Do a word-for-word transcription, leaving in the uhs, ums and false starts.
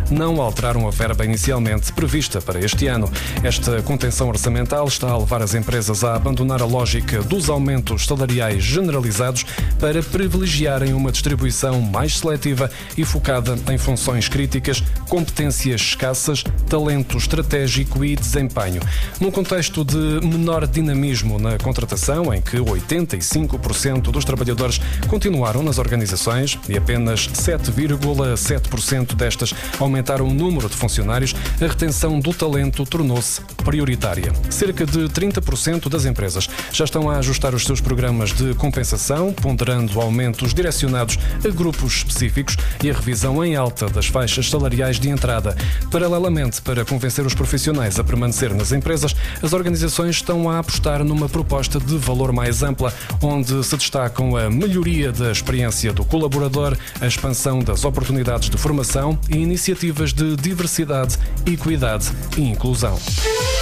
não alteraram a verba inicialmente prevista para este ano. Esta contenção orçamental está a levar as empresas a abandonar a lógica dos aumentos salariais generalizados para privilegiarem uma distribuição mais seletiva e focada em funções críticas, competências escassas, talento estratégico e desempenho. Num contexto de menor dinamismo na contratação, em que oitenta e cinco por cento dos trabalhadores continuaram nas organizações e apenas sete vírgula sete por cento destas aumentaram o número de funcionários, a retenção do talento tornou-se prioritária. Cerca de trinta por cento das empresas já estão a ajustar os seus programas de compensação, ponderando aumentos direcionados a grupos específicos e a revisão em alta das faixas salariais de entrada. Paralelamente, para convencer os profissionais a permanecer nas empresas, as organizações estão a apostar numa proposta de valor mais ampla, onde se destacam a melhoria da experiência do colaborador, a expansão das oportunidades de formação e iniciativas de diversidade, equidade e inclusão.